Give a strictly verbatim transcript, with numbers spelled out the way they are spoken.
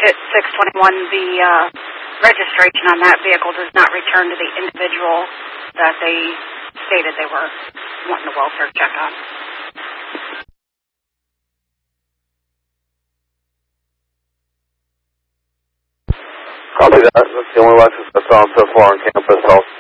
at six twenty-one, the uh, registration on that vehicle does not return to the individual that they stated they were wanting a welfare check on. Copy that. That's the only license I saw so far on campus. I'll